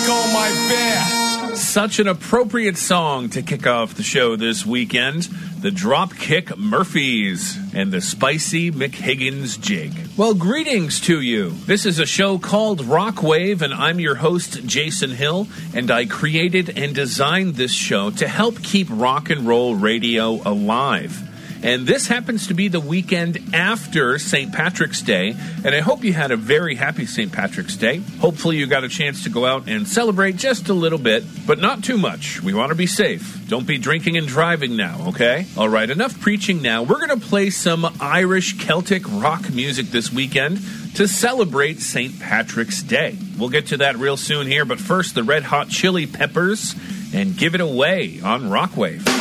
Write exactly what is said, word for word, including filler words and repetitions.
on my bear. Such an appropriate song to kick off the show this weekend. The Dropkick Murphys and the Spicy McHiggins Jig. Well, greetings to you. This is a show called Rockwave, and I'm your host, Jason Hill, and I created and designed this show to help keep rock and roll radio alive. And this happens to be the weekend after Saint Patrick's Day, and I hope you had a very happy Saint Patrick's Day. Hopefully you got a chance to go out and celebrate just a little bit, but not too much. We want to be safe. Don't be drinking and driving now, okay? All right, enough preaching now. We're going to play some Irish Celtic rock music this weekend to celebrate Saint Patrick's Day. We'll get to that real soon here, but first, the Red Hot Chili Peppers and Give It Away on Rockwave.